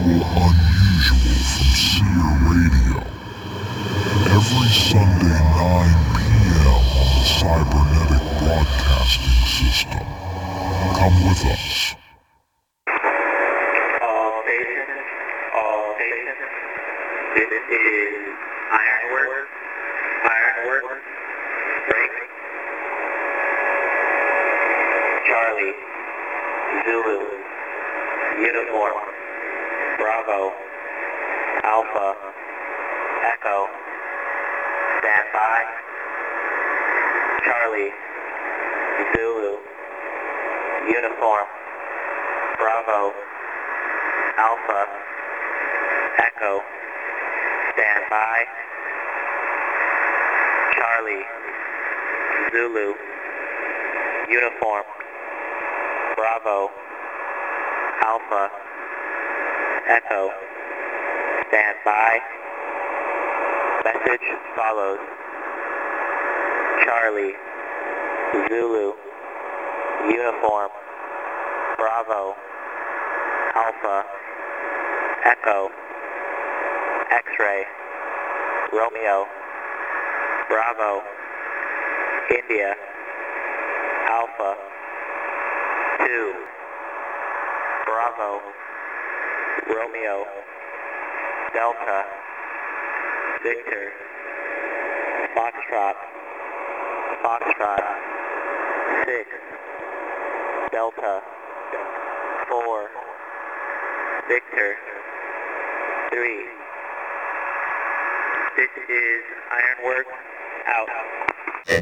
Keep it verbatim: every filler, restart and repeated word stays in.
Unusual from Seer Radio. Every Sunday nine p m on the Cybernetic Broadcasting System. Come with us. All stations, all stations. This is Ironwork, Ironwork, break. Charlie, Zulu, Uniform, Bravo, Alpha, Echo, stand by. Charlie, Zulu, Uniform, Bravo, Alpha, Echo, stand by. Charlie, Zulu, Uniform, Bravo, Alpha, Echo, stand by. Message follows. Charlie, Zulu, Uniform, Bravo, Alpha, Echo, X-ray, Romeo, Bravo, India, Alpha, two, Bravo, Romeo, Delta, Victor, Foxtrot, Foxtrot, six, Delta, four, Victor, three. This is Ironwork, out.